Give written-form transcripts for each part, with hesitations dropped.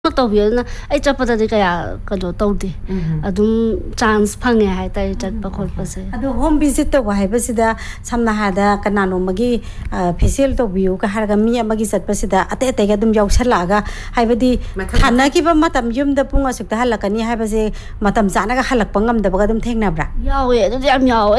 tawbiana ai chapata de kaya kado tawdi adum chance phange hai tai chatpa khotpa se adu home visit to hai basida samna hada kanano magi facial to view ka harga mi amagi chatpa sida ate ate ga dum yausala ga haibadi khana ki ba matam yum da punga sukta halakani haibase matam jana ga halak pangam da ba dum thengna bra yawe adu yam yawe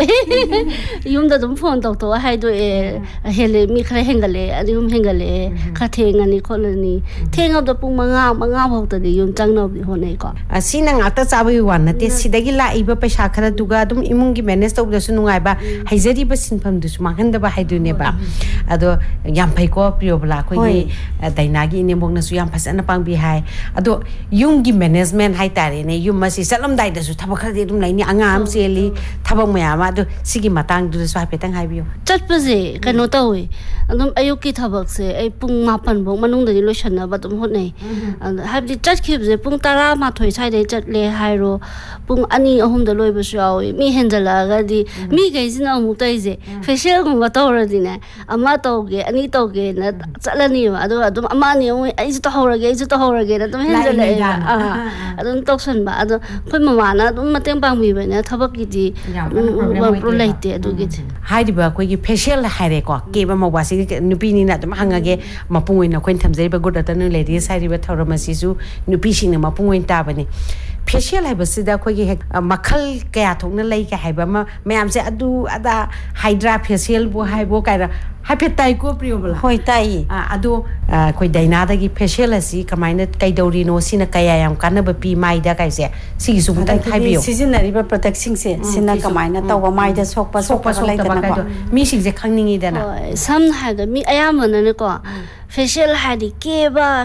yum da dum phone to hai do hele mi khare hengale adum hengale kha thengani kholani thengab da pung manga nga bhauta de yum changna bi hone ko asina ngata chabai wan nate sidagi la iba paisa khara duga dum imung gi manage to dasu nungai ba haijari ba sinpham dusu magan da ba haidune ba ado yam phai ko priyo bla ko gi daina gi ne mong na su yam phasana pang bi hai ado yung gi management hai tare ne yum masi salam dai dasu thaba khara de dum laini anga am seli thaba mya ma ado sigi matang du su ha petang hai biyo chat pa je kano tawi adum ayuki thabak se ai pung mapan bong manung da lo shanna ba dum honai habdi chat khibje pung tara ma thoi sai de chat le hairo pung ani ahum da loi ba shawi mi hendala ga di mi gai sina mu tai je facial gum ba tawra dine ama tawge ani tawge na chalani ma adu adum ama ni ai ju tawrage na dum hendala adum toksan ba adu khoi mama na dum mateng pang mi ba na thabak gi di pro laite adu gi hai di ba ko gi facial haire ko ke ba ma wasi nupi ni na dum hangage mapung ina khoin thamjai ba good atanu lady sai ri ba thawra masisu nupi sing na mapung wen ta bani facial hai basida ko gi makhal kaya thokna lai ka hai ba ma mayam se adu ada hydra facial bo hai bo kai ra happy tai ko priyo bala hoi tai adu koi daina da gi facial asi kamaina kai dori no sina kaya yam kana ba pi mai da kai se si su ta khai biyo seasonary ba protection se sina kamaina taw ba mai da sokpa lai da na mi sing je khangningi da na sam ha da mi ayam na ne ko facial hadi keba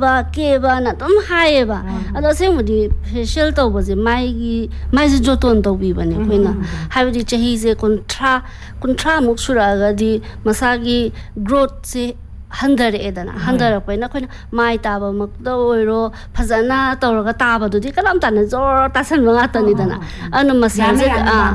na dum haye ba ado se mudi facial taw ba je mai je joton taw bi bane koina habdi chahi je kuntra muksura ga di masagi growth se handar edana handar paina koina mai taba makda oiro phajana tawraga taba dudi kalam tan jor tasan banga tani dana anu masal je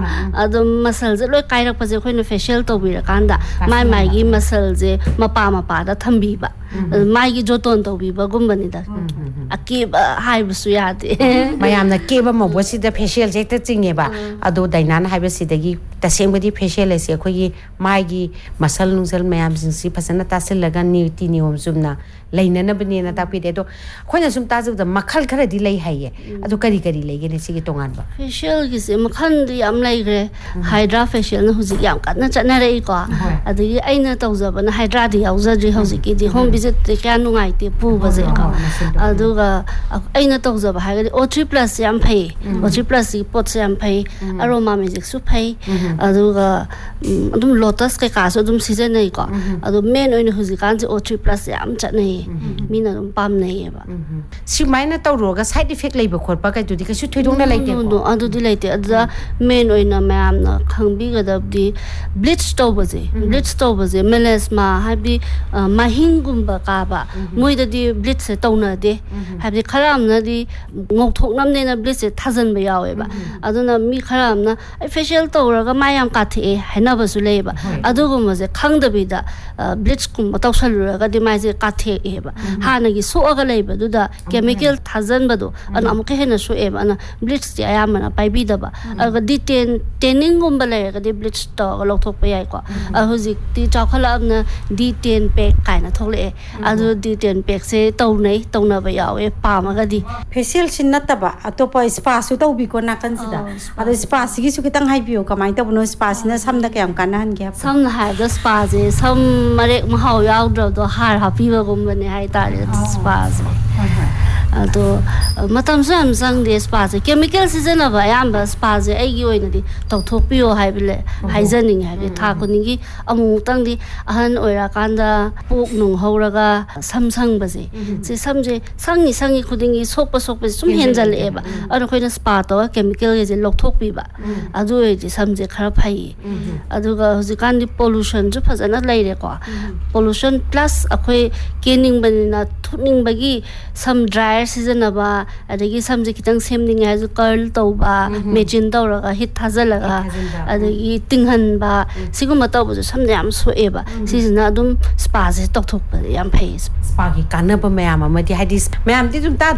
adu masal je loi kairak paje koina facial to bi rakanda mai gi masal je mapa da thambi ba mai gi joton to bi ba gumbani da akiba hai busu yade mayam na keba mo bosi da facial je ta chinge ba adu dainan hai ba sidagi tasengbadi facial ase khoi gi mai gi masal nungsal mayam sing si phasana tasil laga ni ti ni om sumna leina na bani na ta pi de to khoina sum ta ju da makhal khara di lei haiye adu kari lei ge ne sigi tongan ba facial gi se makhan di am lai gre hydra facial na huji yam kana chana rei ko adu gi aina tawza ba na hydra di auza ji hoji ki di home visit te kya nungai te pu ba je ko adu ga aina tawza ba ha ge O3+ yam phai O3+ gi pot yam phai aroma magic su phai adu ga adum lotus ke ka so dum season nei ko adu main oin huji kan je O3+ yam chanai mina dum pam nei ba si maina tawro ga side effect lei ba khot pa kai tu di ka su thoidong na lai te no adu di lai te ada main oina mayam na khangbi ga dab di bleach to ba je melasma habi mahingum ba ka ba moi da di bleach se tawna de habi kharam na di ngok thok nam ne na bleach se thajan ba yawe ba aduna mi kharam na facial tawra ga mayam ka the haina ba su lei ba adu gum je khang da bi da bleach kum ba tawsal ga di mai je ka the e ba hana gi so ga lei ba du da chemical thajan ba do an am ke hena so e ba na bleach ti ayam na pai bi da ba ga di tanning gum ba le ga di bleach to ga lok thok pa yai ko a huji ti chakhala na D10 pack kai na thok le adu D10 pack se taw na ba yawe pa ma ga di facial sin na ta ba atopa spa su taw bi ko na kan sida adu spa sigi su kitang hai biyo kamai ta buno spa sin na sam da kyam kan han ge sam na ha da spa je sam mare ma haw yaw do har happy ba gum ne hai ta spa je ado matam sam sang de spa je chemical season ba yam ba spa je ai gi oina di taw thok pi yo hai bile hai janing hai tha ko ningi amu tang di ahan oira kanda pok nung horaga samsang ba je se sam je sangi khudingi sok pa sum henjal e ba aro khoina spa to chemical ge je lok thok pi ba adu e je sam je khara phai adu ga hoji kan di pollution ju phajana lai re ko pollution plus akhoi kening banina thuning bagi sam dry dryer ꯁꯤꯖꯤꯟꯅꯕ ꯑꯗꯒꯤ ꯁꯝꯁꯦ ꯈꯤꯇꯪ ꯁꯦꯝꯅꯤꯡꯉꯦ ꯍꯥꯏꯔꯁꯨ ꯀꯔꯜ ꯇꯧꯕ machine ꯇꯧꯔꯒ ꯍꯤꯠ ꯊꯥꯖꯤꯜꯂꯒ ꯑꯗꯒꯤ ꯇꯤꯡꯍꯟꯕ ꯁꯤꯒꯨꯝꯕ ꯇꯧꯕꯁꯨ ꯁꯝꯗ ꯌꯥꯝ ꯁꯣꯛꯑꯦꯕ ꯁꯤꯁꯤꯅ ꯑꯗꯨꯝ ꯁ꯭ꯄꯥꯁꯦ ꯇꯧꯊꯣꯛꯄꯗ ꯌꯥꯝ ꯐꯩ ꯁ꯭ꯄꯥꯒꯤ ꯀꯥꯟꯅꯕ ꯃꯌꯥꯝ ꯑꯃꯗꯤ ꯍꯥꯏꯗꯤ ꯃꯌꯥꯝꯗꯤ ꯑꯗꯨꯝ